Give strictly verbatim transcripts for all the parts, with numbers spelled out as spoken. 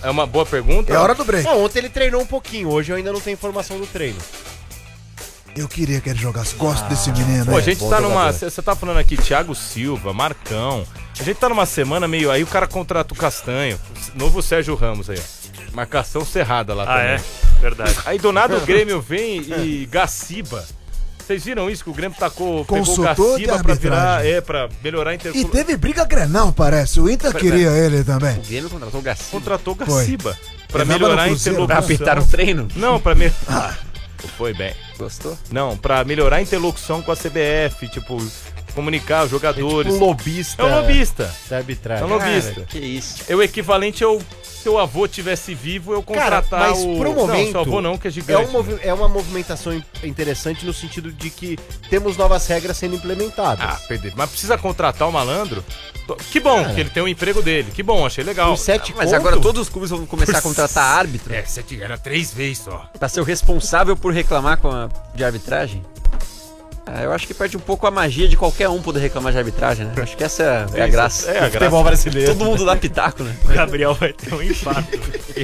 é uma boa pergunta. É hora do break. Não, ontem ele treinou um pouquinho, hoje eu ainda não tenho informação do treino. Eu queria que ele jogasse. Gosto ah, desse menino. Pô, é, a gente tá numa... Você tá falando aqui, Thiago Silva, Marcão. A gente tá numa semana meio... Aí o cara contrata o Castanho. Novo Sérgio Ramos aí, ó. Marcação cerrada lá ah, também. Ah, é? Verdade. Aí do nada o Grêmio vem e Gaciba. Vocês viram isso? Que o Grêmio tacou, Consultor pegou o Gaciba pra virar... É, pra melhorar a interculação. E teve briga Grenal, parece. O Inter queria ele também. O Grêmio contratou o Gaciba. Contratou o Gaciba. Foi. Pra ele melhorar a interlocução. Pra apertar o treino? Não, pra... Me... Ah. Foi bem. Gostou? Não, pra melhorar a interlocução com a C B F, tipo, comunicar os jogadores. É tipo um lobista. É um lobista. Da arbitragem. É um lobista. Cara, que isso. É o equivalente ao se o avô tivesse vivo, eu contratar Cara, mas o... pro momento, não, seu avô não, que é gigante. É, um movi- é uma movimentação interessante no sentido de que temos novas regras sendo implementadas. Ah, perder. Mas precisa contratar o malandro? Que bom, Cara, que ele tem um emprego dele. Que bom, achei legal. Por sete Mas conto, agora todos os clubes vão começar Por a contratar árbitro? É, sete, era três vezes só. Pra ser o responsável por reclamar com a, de arbitragem? Ah, eu acho que perde um pouco a magia de qualquer um poder reclamar de arbitragem, né? Acho que essa é, é a graça. É a graça. brasileiro. Todo mundo dá pitaco, né? O Gabriel vai ter um infarto.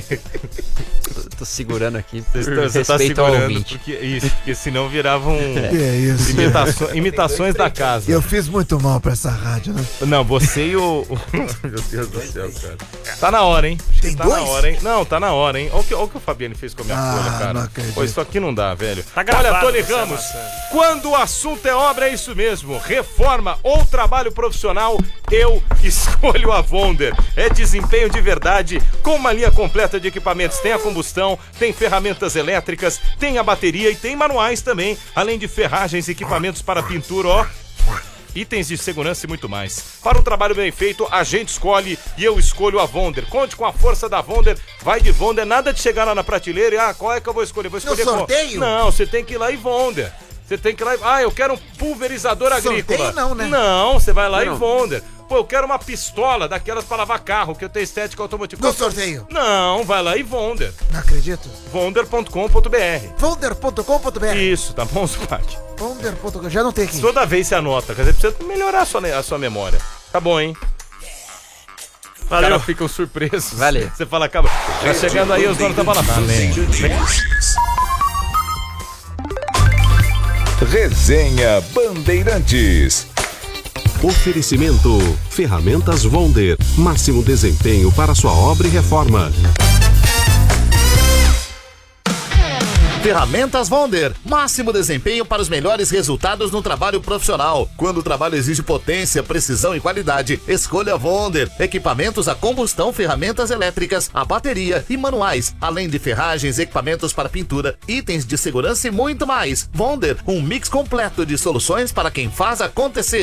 tô, tô segurando aqui. Você tá, você tá segurando, porque, isso, porque senão viravam Que é isso? imitaço, imitações da casa. Eu fiz muito mal pra essa rádio, né? Não, você e o... Meu Deus do céu, cara. Tá na hora, hein? Acho Tem tá dois? na hora, hein? Não, tá na hora, hein? Olha o que, olha o que o Fabiano fez com a minha Ah, folha, cara. não acredito. Pô, isso aqui não dá, velho. Tá gravado, Olha, Tony essa Ramos, maçã. quando o assunto é obra, é isso mesmo. Reforma ou trabalho profissional, eu escolho a Vonder. É desempenho de verdade, com uma linha completa de equipamentos. Tem a combustão, tem ferramentas elétricas, tem a bateria e tem manuais também. Além de ferragens, equipamentos para pintura, ó. Itens de segurança e muito mais. Para um trabalho bem feito, a gente escolhe e eu escolho a Vonder. Conte com a força da Vonder. Vai de Vonder, nada de chegar lá na prateleira e ah, qual é que eu vou escolher? Vou escolher No sorteio? qual? Não, você tem que ir lá e Vonder. Você tem que ir lá e... Ah, eu quero um pulverizador agrícola. Sorteio não, né? Não, você vai lá Não. e Vonder. Pô, eu quero uma pistola daquelas para lavar carro, que eu tenho estética automotiva. No sorteio. Não, vai lá e Vonder. Não acredito. Vonder ponto com ponto b r. Vonder ponto com ponto b r. Isso, tá bom, Zupati? Vonder ponto com. Já não tem aqui. Toda vez você anota, quer dizer, precisa melhorar a sua, a sua memória. Tá bom, hein? Os Valeu. caras ficam surpresos. Valeu. Você fala, acaba. Tá chegando aí, os donos da bola. Valeu. Resenha Bandeirantes. Oferecimento: Ferramentas Vonder. Máximo desempenho para sua obra e reforma. Ferramentas Vonder. Máximo desempenho para os melhores resultados no trabalho profissional. Quando o trabalho exige potência, precisão e qualidade, escolha Vonder. Equipamentos a combustão, ferramentas elétricas, a bateria e manuais. Além de ferragens, equipamentos para pintura, itens de segurança e muito mais. Vonder, um mix completo de soluções para quem faz acontecer.